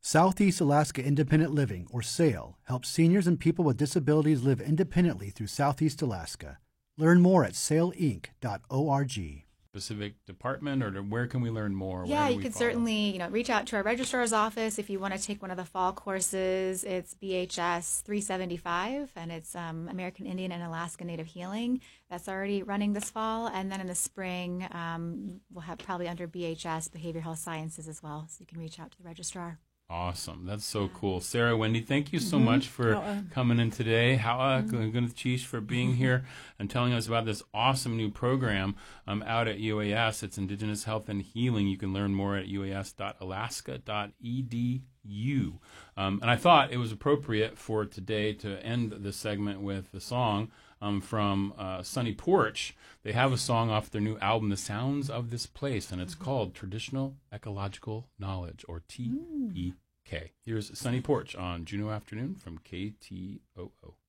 Southeast Alaska Independent Living, or SAIL, helps seniors and people with disabilities live independently through Southeast Alaska. Learn more at sailinc.org. Specific department, or where can we learn more? Yeah, you can certainly reach out to our registrar's office if you want to take one of the fall courses. It's BHS 375, and it's American Indian and Alaska Native Healing. That's already running this fall, and then in the spring we'll have probably under BHS Behavioral Health Sciences as well. So you can reach out to the registrar. Awesome. That's so cool. Sarah, Wendy, thank you so much for coming in today. Hawa Gunachish for being here and telling us about this awesome new program out at UAS. It's Indigenous Health and Healing. You can learn more at uas.alaska.edu. And I thought it was appropriate for today to end the segment with the song from Sunny Porch. They have a song off their new album, The Sounds of This Place, and it's called Traditional Ecological Knowledge, or TEK. Here's Sunny Porch on Juneau Afternoon from KTOO.